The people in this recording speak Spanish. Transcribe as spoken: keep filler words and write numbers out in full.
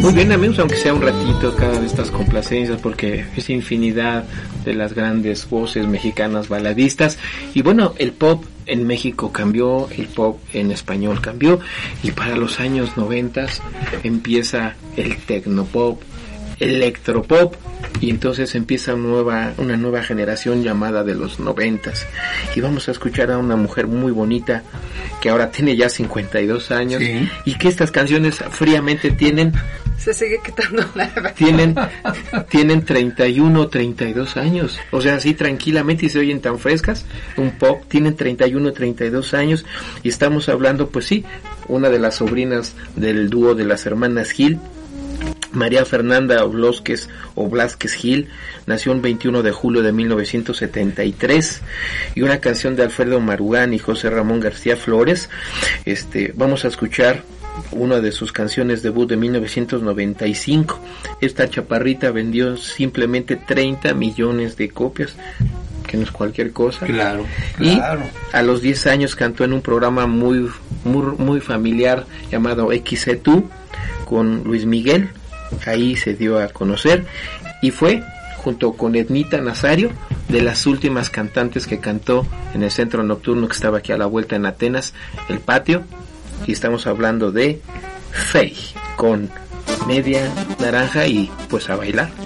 Muy bien, amigos, aunque sea un ratito cada de estas complacencias, porque es infinidad de las grandes voces mexicanas baladistas. Y bueno, el pop en México cambió, el pop en español cambió, y para los años noventas empieza el tecnopop, electropop, y entonces empieza una nueva, una nueva generación llamada de los noventas. Y vamos a escuchar a una mujer muy bonita que ahora tiene ya cincuenta y dos años, sí, y que estas canciones fríamente tienen se sigue quitando la tienen tienen treinta y uno, treinta y dos años, o sea, así tranquilamente, y se oyen tan frescas. Un pop, tienen treinta y uno, treinta y dos años, y estamos hablando, pues sí, una de las sobrinas del dúo de las hermanas Gil, María Fernanda Blázquez o Blázquez Gil, nació el veintiuno de julio de mil novecientos setenta y tres, y una canción de Alfredo Marugán y José Ramón García Flores. Este, vamos a escuchar una de sus canciones debut de mil novecientos noventa y cinco. Esta chaparrita vendió simplemente treinta millones de copias, que no es cualquier cosa. Claro, claro. Y a los diez años cantó en un programa muy muy muy familiar llamado X E Tú con Luis Miguel. Ahí se dio a conocer y fue, junto con Ednita Nazario, de las últimas cantantes que cantó en el centro nocturno que estaba aquí a la vuelta en Atenas, El Patio. Y estamos hablando de Fey, con Media Naranja, y pues a bailar.